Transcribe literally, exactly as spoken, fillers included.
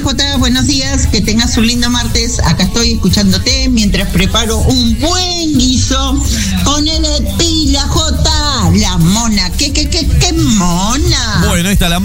Jota, buenos días, que tengas un lindo martes. Acá estoy escuchándote mientras preparo un buen guiso con el pila, Jota, la mona, qué, qué, qué, qué mona. Bueno, ahí está la